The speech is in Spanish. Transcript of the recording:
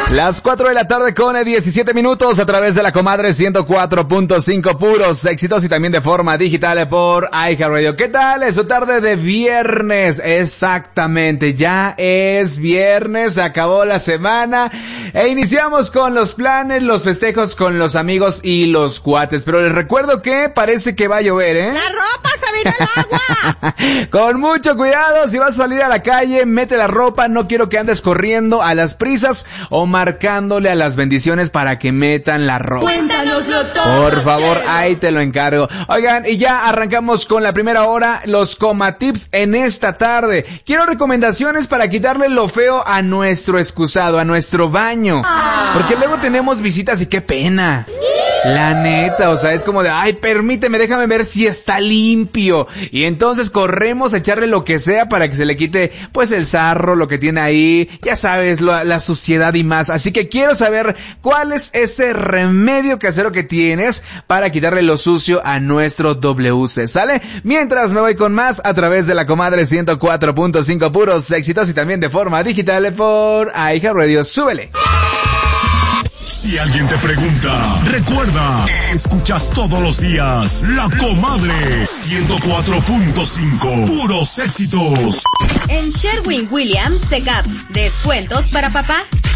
Las 4 de la tarde con 17 minutos a través de la comadre 104.5, puros éxitos y también de forma digital por iHeartRadio. ¿Qué tal? Es su tarde de viernes. Exactamente, ya es viernes, se acabó la semana e iniciamos con los planes, los festejos con los amigos y los cuates. Pero les recuerdo que parece que va a llover, ¿eh? ¡La ropa se vino al agua! Con mucho cuidado, si vas a salir a la calle, mete la ropa, no quiero que andes corriendo a las prisas o marcándole a las bendiciones para que metan la ropa. Cuéntanoslo todo. Por favor, ahí te lo encargo. Oigan, y ya arrancamos con la primera hora, los coma tips en esta tarde. Quiero recomendaciones para quitarle lo feo a nuestro excusado, a nuestro baño. Porque luego tenemos visitas y qué pena. La neta, o sea, es como de, ay, permíteme, déjame ver si está limpio. Y entonces corremos a echarle lo que sea para que se le quite, pues, el sarro, lo que tiene ahí, ya sabes, la suciedad y más. Así que quiero saber cuál es ese remedio casero que tienes para quitarle lo sucio a nuestro WC, ¿sale? Mientras me voy con más a través de la comadre 104.5, puros éxitos y también de forma digital por iHeartRadio. Súbele. Si alguien te pregunta, recuerda, escuchas todos los días La Comadre 104.5, puros éxitos. En Sherwin-Williams Secap, descuentos para papá.